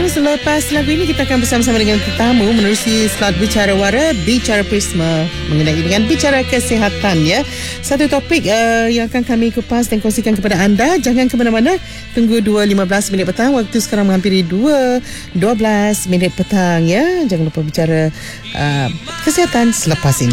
selepas lagu ini kita akan bersama-sama dengan tetamu menerusi slot Bicara Wara, Bicara Prisma mengenai dengan bicara kesihatan ya. Satu topik yang akan kami kupas dan kongsikan kepada anda. Jangan ke mana-mana. Tunggu 2.15 minit petang. Waktu sekarang menghampiri 2.12 minit petang ya. Jangan lupa bicara kesihatan selepas ini.